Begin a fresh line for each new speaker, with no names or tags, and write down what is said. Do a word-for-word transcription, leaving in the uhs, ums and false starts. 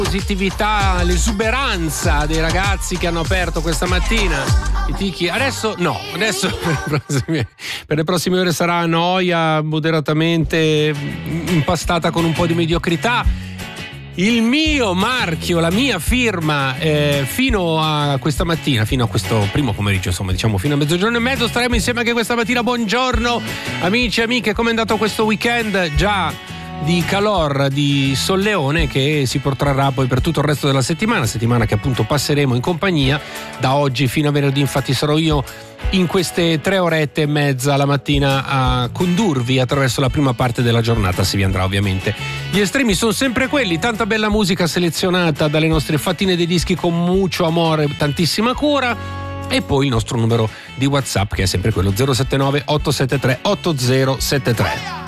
positività, l'esuberanza dei ragazzi che hanno aperto questa mattina i tiki. Adesso no, adesso per le prossime, per le prossime ore sarà noia moderatamente impastata con un po' di mediocrità. Il mio marchio, la mia firma, eh, fino a questa mattina, fino a questo primo pomeriggio, insomma, diciamo fino a mezzogiorno e mezzo, staremo insieme anche questa mattina. Buongiorno amici e amiche, come è andato questo weekend già di calor, di solleone, che si protrarrà poi per tutto il resto della settimana, settimana che appunto passeremo in compagnia da oggi fino a venerdì. Infatti sarò io in queste tre orette e mezza la mattina a condurvi attraverso la prima parte della giornata, se vi andrà ovviamente. Gli estremi sono sempre quelli, tanta bella musica selezionata dalle nostre fattine dei dischi con mucho amore, tantissima cura, e poi il nostro numero di WhatsApp che è sempre quello zero sette nove otto sette tre otto zero sette tre.